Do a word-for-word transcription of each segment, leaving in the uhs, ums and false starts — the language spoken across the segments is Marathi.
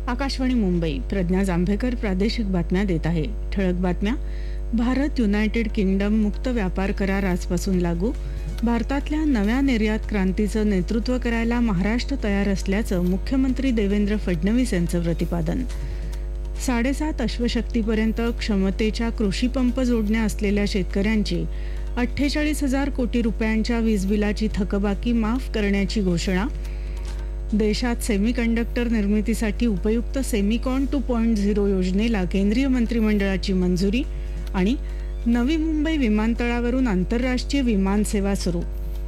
आकाशवाणी मुंबई. प्रज्ञा जांभेकर प्रादेशिक बातम्या देत आहे. ठळक बातम्या. भारत युनायटेड किंगडम मुक्त व्यापार करार आजपासून लागू. भारतातल्या नव्या निर्यात क्रांतीचं नेतृत्व करायला महाराष्ट्र तयार असल्याचं मुख्यमंत्री देवेंद्र फडणवीस यांचं प्रतिपादन. साडेसात अश्वशक्तीपर्यंत क्षमतेच्या कृषी पंप जोडण्या असलेल्या शेतकऱ्यांची अठ्ठेचाळीस हजार कोटी रुपयांच्या वीज बिलाची थकबाकी माफ करण्याची घोषणा. देशात सेमीकंडक्टर निर्मितीसाठी उपयुक्त सेमिकॉन टू पॉइंट झिरो योजनेला केंद्रीय मंत्रिमंडळाची मंजुरी. आणि नवी मुंबई विमानतळावरून आंतरराष्ट्रीय विमानसेवा सुरू.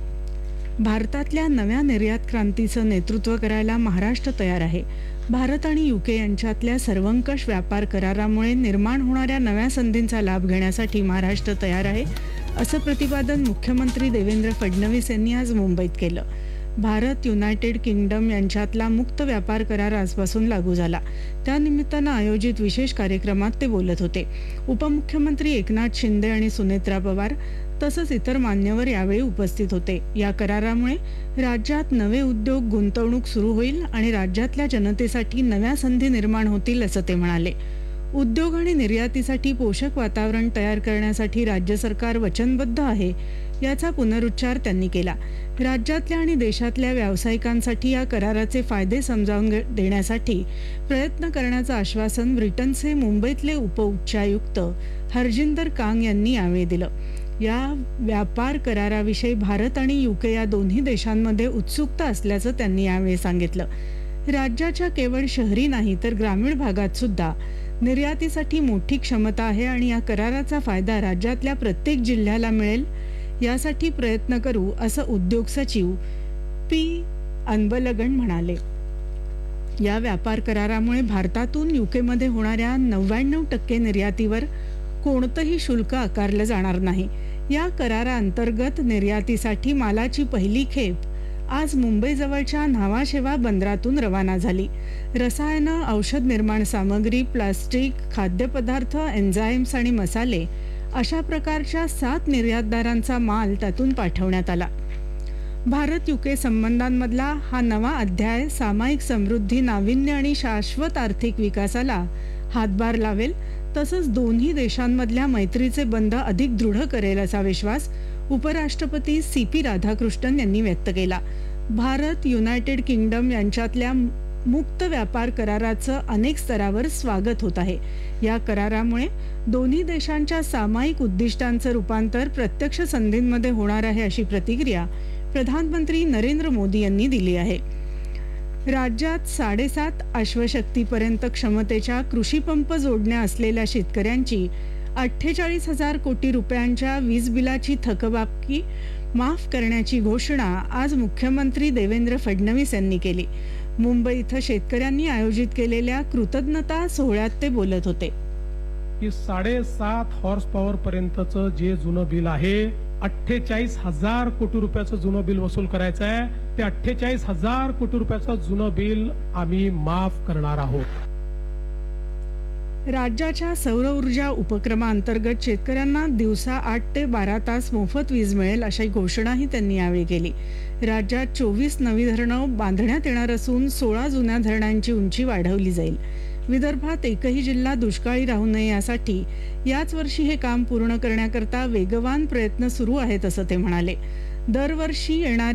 भारतातल्या नव्या निर्यात क्रांतीचं नेतृत्व करायला महाराष्ट्र तयार आहे. भारत आणि युके यांच्यातल्या सर्वंकष व्यापार करारामुळे निर्माण होणाऱ्या नव्या संधींचा लाभ घेण्यासाठी महाराष्ट्र तयार आहे, असं प्रतिपादन मुख्यमंत्री देवेंद्र फडणवीस यांनी आज मुंबईत केलं. भारत युनायटेड किंगडम यांच्यातला मुक्त व्यापार करार आजपासून लागू झाला. त्यानिमित्तानं आयोजित विशेष कार्यक्रमात ते बोलत होते. उपमुख्यमंत्री एकनाथ शिंदे आणि सुनेत्रा पवार तसंच इतर मान्यवर यावेळी उपस्थित होते. या करारामुळे राज्यात नवे उद्योग, गुंतवणूक सुरू होईल आणि राज्यातल्या जनतेसाठी नव्या संधी निर्माण होतील, असं ते म्हणाले. उद्योग आणि निर्यातीसाठी पोषक वातावरण तयार करण्यासाठी राज्य सरकार वचनबद्ध आहे, याचा पुनरुच्चार त्यांनी केला. राज्यातल्या आणि देशातल्या व्यावसायिकांसाठी या कराराचे फायदे समजावून देण्यासाठी प्रयत्न करण्याचं आश्वासन ब्रिटनचे मुंबईतले उपउच्चायुक्त हरजिंदर कांग यांनी यावेळी दिलं. या व्यापार कराराविषयी भारत आणि युके या दोन्ही देशांमध्ये उत्सुकता असल्याचं त्यांनी यावेळी सांगितलं. राज्याच्या केवळ शहरी नाही तर ग्रामीण भागात सुद्धा निर्यातीसाठी मोठी क्षमता आहे आणि या कराराचा फायदा राज्यातल्या प्रत्येक जिल्ह्याला मिळेल, यासाठी प्रयत्न करू, असं उद्योग सचिव पी अनबलगन म्हणाले. या व्यापार करारामुळे भारतातून युकेमध्ये होणाऱ्या नव्याण्णव टक्के निर्यातीवर कोणतंही शुल्क आकारलं जाणार नाही. या कराराअंतर्गत निर्यातीसाठी मालाची पहिली खेप आज मुंबईजवळच्या न्हावाशेवा बंदरातून रवाना झाली. रसायनं, औषध निर्माण सामग्री, प्लास्टिक, खाद्यपदार्थ, एन्झाईम्स आणि मसाले अशा प्रकारच्या सात निर्यातदारांचा माल त्यातून पाठवण्यात आला. भारत युके संबंधांमधला हा नवा अध्याय सामायिक समृद्धी, नाविन्य आणि शाश्वत आर्थिक विकासाला हातभार लावेल, तसंच दोन्ही देशांमधल्या मैत्रीचे बंध अधिक दृढ करेल, असा विश्वास उपराष्ट्रपती सी पी राधाकृष्णन यांनी व्यक्त केला. भारत युनायटेड किंगडम यांच्यातल्या मुक्त व्यापार कराराचं अनेक स्तरावर स्वागत होत आहे. या करारामुळे दोन्ही देशांच्या सामायिक उद्दिष्टांचं रूपांतर प्रत्यक्ष संधींमध्ये होणार आहे, अशी प्रतिक्रिया प्रधानमंत्री नरेंद्र मोदी यांनी दिली आहे. राज्यात साडेसात अश्वशक्तीपर्यंत क्षमतेच्या कृषी पंप जोडण्या असलेल्या शेतकऱ्यांची अठ्ठेचाळीस हजार कोटी रुपयांच्या वीज बिलाची थकबाकी माफ करण्याची घोषणा आज मुख्यमंत्री देवेंद्र फडणवीस यांनी केली. मुंबई इथं शेतकऱ्यांनी आयोजित केलेल्या कृतज्ञता सोहळ्यात ते बोलत होते. की साडेसात हॉर्स पॉवर पर्यंतचं जे जुनं बिल आहे, अठ्ठेचाळीस हजार कोटी रुपयाचं जुनं बिल वसूल करायचं आहे. ते अठ्ठेचाळीस हजार कोटी रुपयाचं जुनं बिल आम्ही माफ करणार आहोत. राज्याच्या सौर ऊर्जा उपक्रमाअंतर्गत शेतकऱ्यांना दिवसा आठ ते बारा तास मोफत वीज मिळेल, अशी घोषणाही त्यांनी यावेळी केली. राज्यात चोवीस नवी धरणं बांधण्यात येणार असून सोळा जुन्या धरणांची उंची वाढवली जाईल. विदर्भात एकही जिल्हा दुष्काळी राहू नये यासाठी याच वर्षी हे काम पूर्ण करण्याकरता वेगवान प्रयत्न सुरू आहेत, असं ते म्हणाले. दरवर्षी येणाऱ्या